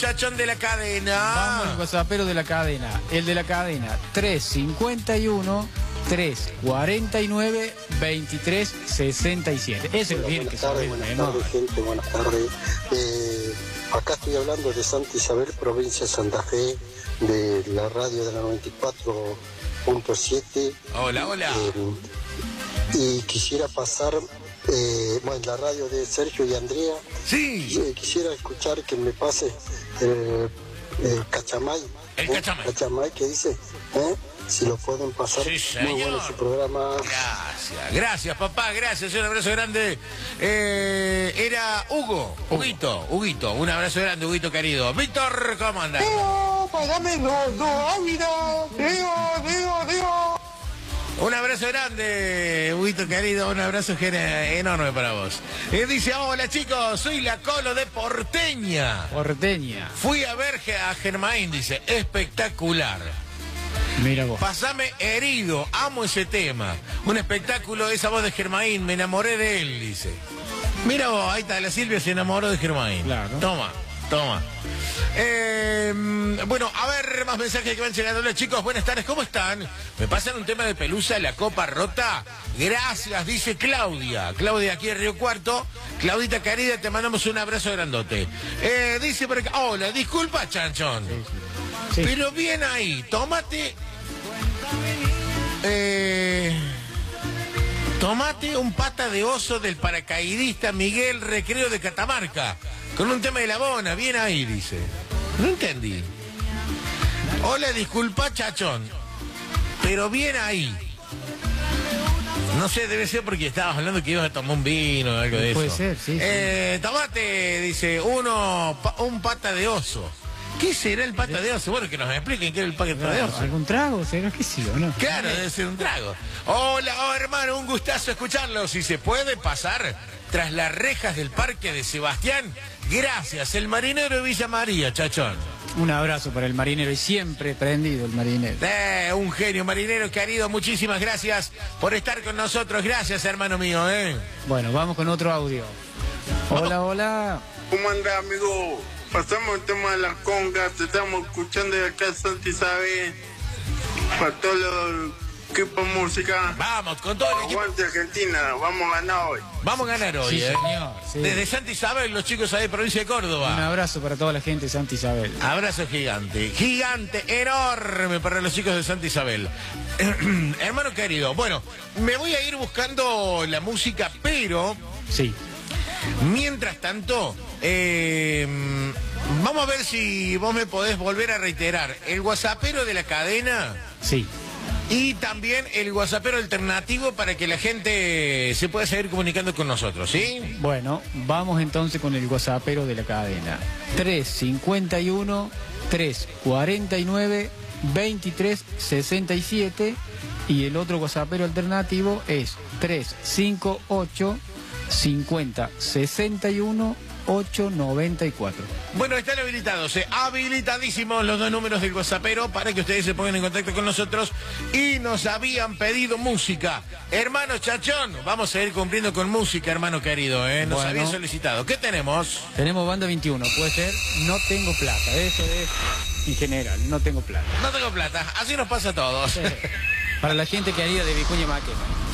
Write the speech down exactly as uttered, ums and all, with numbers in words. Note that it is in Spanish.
Chachón de la cadena. Vamos al WhatsAppero de la cadena. El de la cadena tres cincuenta y uno, tres cuarenta y nueve, veintitrés sesenta y siete. Ese lo tiene que saber. Buenas tardes, gente, buenas tardes. Eh, acá estoy hablando de Santa Isabel, provincia de Santa Fe, de la radio de la noventa y cuatro punto siete. Hola, hola. Eh, y quisiera pasar, eh, bueno, la radio de Sergio y Andrea. Sí. Eh, quisiera escuchar que me pase el, el Cachamay. El ¿eh? Cachamay. Cachamay que dice, ¿eh? Si lo pueden pasar. Sí, señor. Muy bueno su programa. Gracias, gracias papá, gracias, un abrazo grande. Eh, era Hugo, Huguito, Huguito, un abrazo grande, Huguito querido. Víctor, ¿cómo andas? Digo, pagame los dos águilas. Digo, digo, digo. Un abrazo grande, Huguito querido, un abrazo enorme para vos. Eh, dice, hola chicos, soy la Colo de Porteña. Porteña. Fui a ver a Germain, dice, espectacular. Mira vos. Pasame herido, amo ese tema. Un espectáculo, esa voz de Germain, me enamoré de él, dice. Mira vos, ahí está, la Silvia se enamoró de Germain. Claro. Toma, toma. Eh, bueno, a ver, más mensajes que van llegando. Hola chicos, buenas tardes, ¿cómo están? ¿Me pasan un tema de Pelusa, la copa rota? Gracias, dice Claudia. Claudia aquí en Río Cuarto. Claudita querida, te mandamos un abrazo grandote. Eh, dice por acá, hola, disculpa, chanchón. Sí, sí. Sí. Pero bien ahí, tómate... Eh, tómate un pata de oso del paracaidista Miguel Recreo de Catamarca. Con un tema de la bona, bien ahí, dice. No entendí. Hola, disculpa, chachón. Pero bien ahí. No sé, debe ser porque estabas hablando que ibas a tomar un vino o algo de Puede eso. ser, sí, sí. Eh, tomate, dice, uno, pa- un pata de oso. ¿Qué será el pata de oso? Bueno, que nos expliquen qué es el pata de oso. ¿Algún trago? ¿Será que sí o no? Claro, debe ser un trago. Hola, oh, hermano, un gustazo escucharlo. Si se puede pasar tras las rejas del Parque de Sebastián. Gracias, el marinero de Villa María, chachón. Un abrazo para el marinero y siempre prendido el marinero. Eh, un genio, marinero querido. Muchísimas gracias por estar con nosotros. Gracias, hermano mío, ¿eh? Bueno, vamos con otro audio. Hola, hola. ¿Cómo anda, amigo? Pasamos el tema de las congas, te estamos escuchando de acá Santa Isabel. Para todos los equipos de música. Vamos, con todo el equipo. Aguante Argentina, vamos a ganar hoy. Vamos a ganar hoy, Sí, ¿eh? señor, sí. Desde Santa Isabel, los chicos ahí de provincia de Un Córdoba. abrazo para toda la gente de Santa Isabel. Abrazo gigante, gigante, enorme para los chicos de Santa Isabel. Hermano querido, bueno, me voy a ir buscando la música, pero Sí. mientras tanto, eh, vamos a ver si vos me podés volver a reiterar el WhatsAppero de la cadena Sí. y también el WhatsAppero alternativo para que la gente se pueda seguir comunicando con nosotros, ¿sí? Bueno, vamos entonces con el WhatsAppero de la cadena. tres cincuenta y uno, tres cuarenta y nueve, veintitrés sesenta y siete y el otro WhatsAppero alternativo es tres cincuenta y ocho, cincuenta sesenta y uno, ochocientos noventa y cuatro. Bueno, están habilitados, eh, habilitadísimos los dos números del WhatsAppero para que ustedes se pongan en contacto con nosotros y nos habían pedido música. Hermano Chachón, vamos a ir cumpliendo con música, hermano querido, eh, nos Bueno. habían solicitado. ¿Qué tenemos? Tenemos banda veintiuno, puede ser No tengo plata. Eso es en general, no tengo plata. No tengo plata, así nos pasa a todos. Para la gente que haría de Vicuña Maquena.